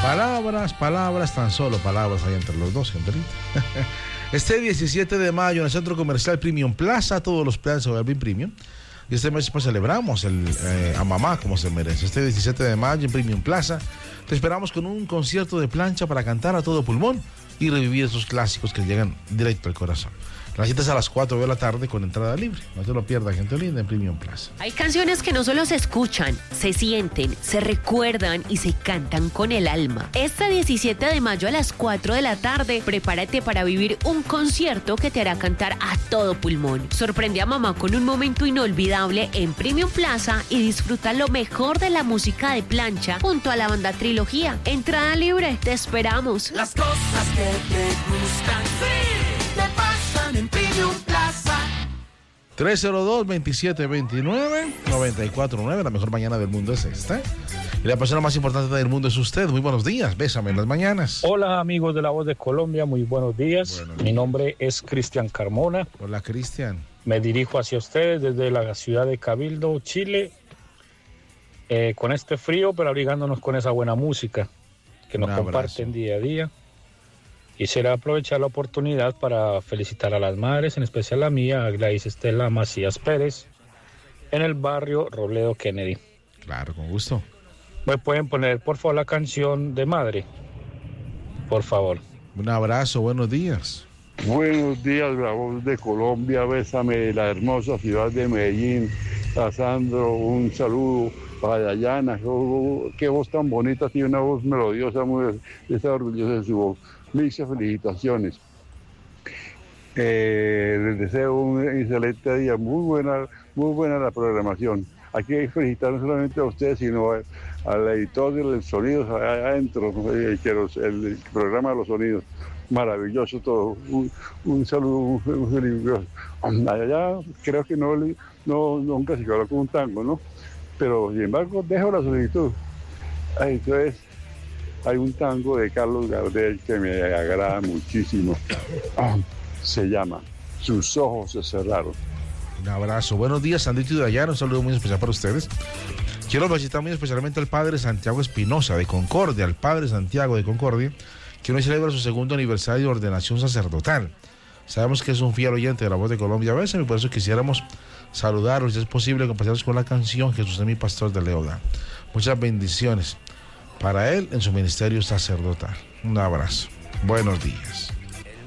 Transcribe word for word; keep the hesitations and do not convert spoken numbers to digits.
Palabras, palabras, tan solo palabras hay entre los dos, gente linda. Este diecisiete de mayo en el Centro Comercial Premium Plaza, todos los planes se vuelven premium. Y este mes pues celebramos el, eh, a mamá como se merece. Este diecisiete de mayo en Premium Plaza te esperamos con un concierto de plancha para cantar a todo pulmón y revivir esos clásicos que llegan directo al corazón. La cita es a las cuatro de la tarde con entrada libre. No te lo pierdas, gente linda, en Premium Plaza. Hay canciones que no solo se escuchan, se sienten, se recuerdan y se cantan con el alma. Este diecisiete de mayo a las cuatro de la tarde, prepárate para vivir un concierto que te hará cantar a todo pulmón. Sorprende a mamá con un momento inolvidable en Premium Plaza y disfruta lo mejor de la música de plancha junto a la banda Trilogía. Entrada libre, te esperamos. Las cosas que te gustan, sí, te pasan en Premium Plaza. tres cero dos, veintisiete veintinueve, noventa y cuatro nueve. La mejor mañana del mundo es esta. Y la persona más importante del mundo es usted. Muy buenos días. Bésame en las mañanas. Hola, amigos de La Voz de Colombia. Muy buenos días. Buenos Mi días. nombre es Cristian Carmona. Hola, Cristian. Me dirijo hacia ustedes desde la ciudad de Cabildo, Chile. Eh, con este frío, pero abrigándonos con esa buena música que nos Un abrazo. comparten día a día. Quisiera aprovechar la oportunidad para felicitar a las madres, en especial a mía, a Gladys Estela Macías Pérez, en el barrio Robledo Kennedy. Claro, con gusto. ¿Me pueden poner, por favor, la canción de Madre? Por favor. Un abrazo, buenos días. Buenos días, La Voz de Colombia, bésame de la hermosa ciudad de Medellín. A Sandro, un saludo para Dayana, oh, qué voz tan bonita, tiene una voz melodiosa, muy, está orgullosa de su voz. Muchas felicitaciones. Eh, les deseo un excelente día, muy buena, muy buena la programación. Hay que felicitar no solamente a ustedes, sino a, al editor de los sonidos allá adentro, eh, que los, el programa de los sonidos. Maravilloso todo. Un, un saludo, un, un feliz. Allá creo que no, no nunca se quedó con un tango, ¿no? Pero sin embargo, dejo la solicitud. Ahí, entonces, hay un tango de Carlos Gardel que me agrada muchísimo. Se llama Sus ojos se cerraron. Un abrazo. Buenos días, Sandrito y Dayana. Un saludo muy especial para ustedes. Quiero felicitar muy especialmente al padre Santiago Espinosa de Concordia, al padre Santiago de Concordia, que hoy celebra su segundo aniversario de ordenación sacerdotal. Sabemos que es un fiel oyente de La Voz de Colombia a veces, y por eso quisiéramos saludarlo, si es posible, acompañarnos con la canción Jesús es mi pastor de Leoda. Muchas bendiciones para él en su ministerio sacerdotal. Un abrazo. Buenos días.